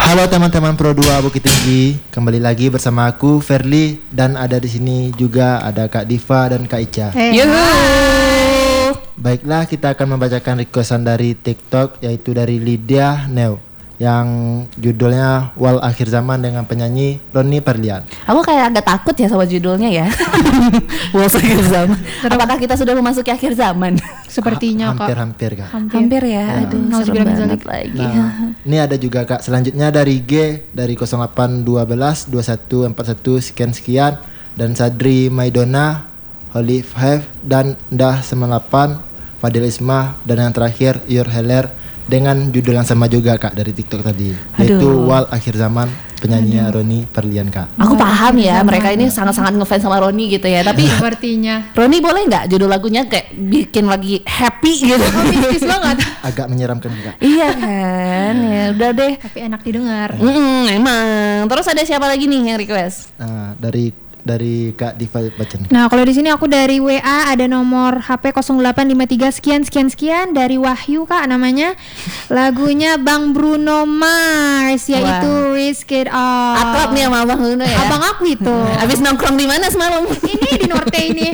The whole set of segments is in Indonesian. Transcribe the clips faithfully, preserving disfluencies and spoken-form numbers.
Halo teman-teman Pro dua Bukit Tinggi, kembali lagi bersama aku Ferli dan ada di sini juga ada Kak Diva dan Kak Ica. Hey. Baiklah, kita akan membacakan requestan dari TikTok yaitu dari Lydia Neo yang judulnya Wal Akhir Zaman dengan penyanyi Roni Perlian. Aku kayak agak takut ya sama judulnya ya. Wal Akhir Zaman. Apakah kita sudah memasuki akhir zaman? Sepertinya ha- hampir, Kak. hampir Kak. Hampir ya. Ya. Aduh, Nah, serem banget lagi. Nah, ini ada juga Kak selanjutnya dari G dari nol delapan satu dua dua satu empat satu sekian sekian dan Sadri Maidona, Holy Five dan Dah sembilan delapan Fadil Ismah dan yang terakhir Your Heller dengan judul yang sama juga Kak dari TikTok tadi. Aduh. Yaitu Wal Akhir Zaman penyanyi Roni Perlian Kak. Aku paham ya, mereka ini sangat-sangat ngefans sama Roni gitu ya. Tapi Sepertinya Roni boleh nggak judul lagunya kayak bikin lagi happy gitu? mistis banget. Agak menyeramkan juga. Iya kan, ya udah deh. Tapi enak didengar. Mm, emang. Terus ada siapa lagi nih yang request? Nah, dari dari Kak Diva baca nih. Nah, kalau di sini aku dari W A ada nomor H P nol delapan lima tiga sekian sekian sekian dari Wahyu Kak namanya. Lagunya Bang Bruno Mars yaitu Wah. Risk It All. Akrab nih sama Abang Bruno ya. Abang aku itu. Abis nongkrong di mana semalam? Ini di Norte ini.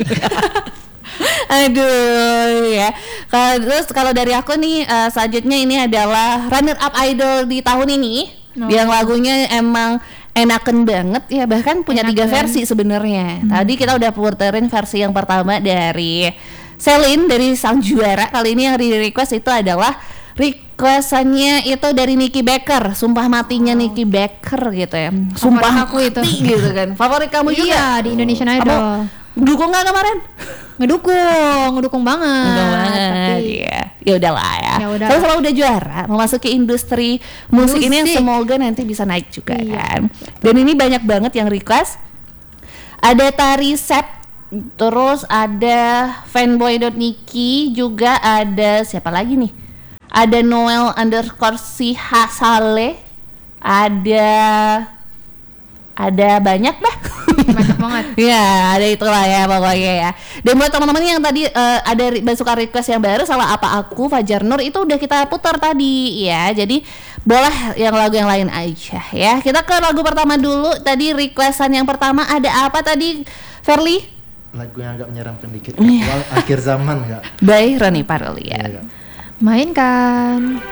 Aduh ya. Kalau terus kalau dari aku nih uh, selanjutnya ini adalah runner up idol di tahun ini Oh. yang lagunya emang enaken banget ya, bahkan punya Enak tiga kan? versi sebenarnya. Hmm. Tadi kita udah puterin versi yang pertama dari Celine dari Sang Juara. Kali ini yang di request itu adalah requestannya itu dari Nicky Baker, Sumpah Matinya oh. Nicky Baker gitu ya. Sumpah aku itu gitu kan. Favorit kamu juga? Iya, di Indonesian Idol. Apa? Dukung nggak kemarin? Ngedukung, ngedukung banget. Ngedukung banget. Tapi Iya. Ya udahlah ya. Ya udah. Tapi kalau udah juara, memasuki industri musik, Musik. ini yang semoga nanti bisa naik juga Iya. kan. Dan ini banyak banget yang request. Ada Tari Set, terus ada fanboy.niki, juga ada siapa lagi nih? Ada Noel underscore si Hasale, ada ada banyak dah. banyak banget. Ya, ada itulah ya pokoknya ya. Dan buat teman-teman yang tadi uh, ada re- suka request yang baru Salah Apa Aku Fajar Nur itu udah kita putar tadi ya. Jadi boleh yang lagu yang lain aja ya. Kita ke lagu pertama dulu. Tadi requestan yang pertama ada apa tadi, Ferli? Lagu yang agak menyeramkan dikit. Wal Akhir Zaman Kak. By Roni Perlian. Iya, Kak. Mainkan.